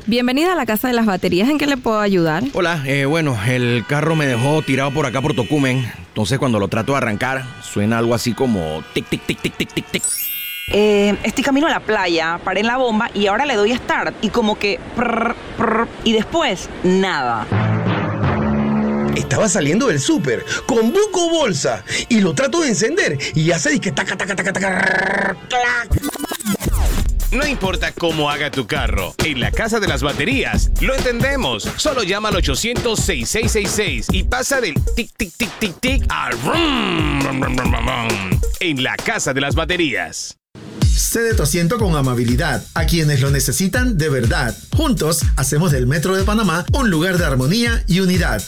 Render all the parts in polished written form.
Bienvenida a la Casa de las Baterías. ¿En qué le puedo ayudar? Hola, bueno, el carro me dejó tirado por acá por Tocumen. Entonces cuando lo trato de arrancar, suena algo así como tic, tic, tic, tic, tic, tic, tic. Estoy camino a la playa, paré en la bomba y ahora le doy a start y como que prr, prr, y después nada. Estaba saliendo del súper con buco bolsa y lo trato de encender y hace disque taca, taca, taca, taca, clac. No importa cómo haga tu carro, en la Casa de las Baterías lo entendemos. Solo llama al 800-6666 y pasa del tic, tic, tic, tic, tic al rum, rum, rum, rum, rum, en la Casa de las Baterías. Cede tu asiento con amabilidad a quienes lo necesitan de verdad. Juntos hacemos del Metro de Panamá un lugar de armonía y unidad.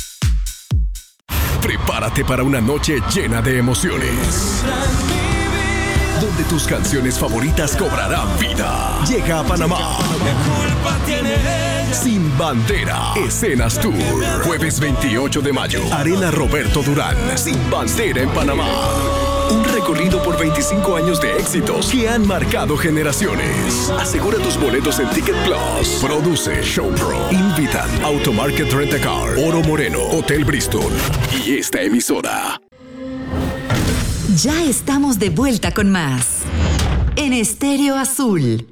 Prepárate para una noche llena de emociones, donde tus canciones favoritas cobrarán vida. Llega a Panamá Sin Bandera, Escenas Tour. Jueves 28 de mayo, Arena Roberto Durán. Sin Bandera en Panamá. Un recorrido por 25 años de éxitos que han marcado generaciones. Asegura tus boletos en Ticket Plus. Produce Showpro. Invitan Automarket Rent a Car, Oro Moreno, Hotel Bristol y esta emisora. Ya estamos de vuelta con más en Estéreo Azul.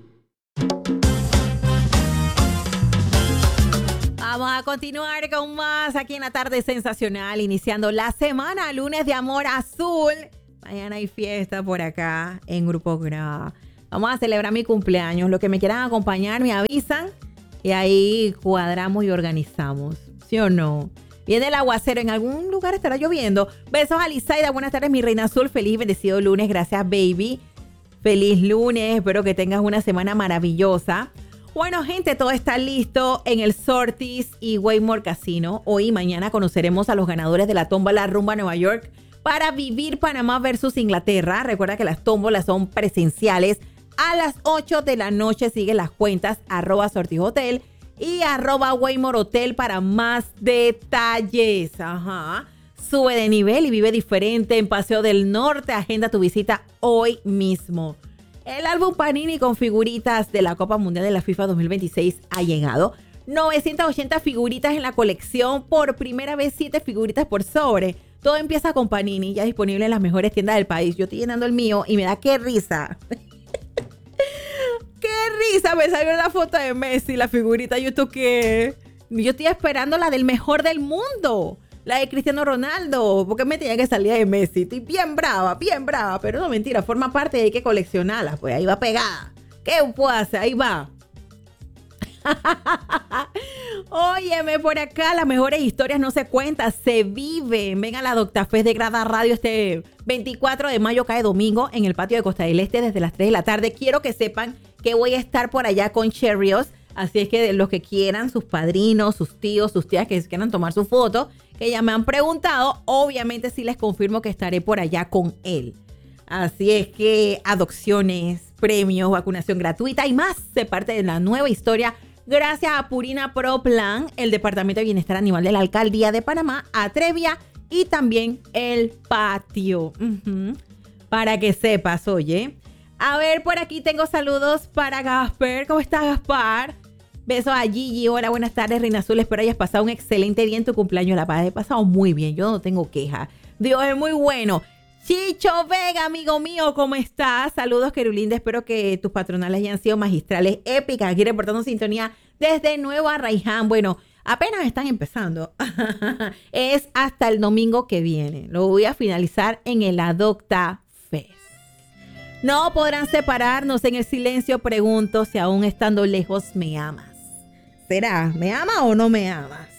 Vamos a continuar con más aquí en la tarde sensacional, iniciando la semana, lunes de Amor Azul. Mañana hay fiesta por acá en Grupo Gra. Vamos a celebrar mi cumpleaños. Los que me quieran acompañar me avisan y ahí cuadramos y organizamos. ¿Sí o no? Viene el aguacero. En algún lugar estará lloviendo. Besos a Lizaida. Buenas tardes, mi reina azul. Feliz y bendecido lunes. Gracias, baby. Feliz lunes. Espero que tengas una semana maravillosa. Bueno, gente, todo está listo en el Sortis y Waymore Casino. Hoy y mañana conoceremos a los ganadores de la tómbola Rumba Nueva York para vivir Panamá versus Inglaterra. Recuerda que las tómbolas son presenciales. A las 8 de la noche sigue las cuentas @sortijotel y @Waymore Hotel para más detalles. Ajá. Sube de nivel y vive diferente en Paseo del Norte. Agenda tu visita hoy mismo. El álbum Panini con figuritas de la Copa Mundial de la FIFA 2026 ha llegado. 980 figuritas en la colección. Por primera vez 7 figuritas por sobre. Todo empieza con Panini, ya disponible en las mejores tiendas del país. Yo estoy llenando el mío y me da qué risa. ¡Qué risa! Me salió la foto de Messi, la figurita. Yo estoy esperando la del mejor del mundo. La de Cristiano Ronaldo. Porque me tenía que salir de Messi. Estoy bien brava. Pero no, mentira. Forma parte y hay que coleccionarla. Pues ahí va pegada. ¿Qué puedo hacer? Ahí va. Óyeme, por acá las mejores historias no se cuentan, se viven. Venga a la Doctafest de Grada Radio este 24 de mayo, cae domingo, en el patio de Costa del Este desde las 3 de la tarde. Quiero que sepan que voy a estar por allá con Cheerios. Así es que los que quieran, sus padrinos, sus tíos, sus tías que quieran tomar su foto, que ya me han preguntado, obviamente sí les confirmo que estaré por allá con él. Así es que adopciones, premios, vacunación gratuita y más se parte de la nueva historia gracias a Purina Pro Plan, el Departamento de Bienestar Animal de la Alcaldía de Panamá, Atrevia y también el patio. Para que sepas, oye. A ver, por aquí tengo saludos para Gaspar. ¿Cómo estás, Gaspar? Besos a Gigi. Hola, buenas tardes, Reina Azul. Espero hayas pasado un excelente día en tu cumpleaños. La paz he pasado muy bien. Yo no tengo queja. Dios es muy bueno. Chicho Vega, amigo mío, ¿cómo estás? Saludos, Querulinda. Espero que tus patronales hayan sido magistrales, épicas. Aquí reportando sintonía desde Nueva Raiján. Bueno, apenas están empezando. Es hasta el domingo que viene. Lo voy a finalizar en el Adopta Fest. No podrán separarnos. En el silencio pregunto si aún estando lejos me amas. ¿Será? ¿Me ama o no me ama?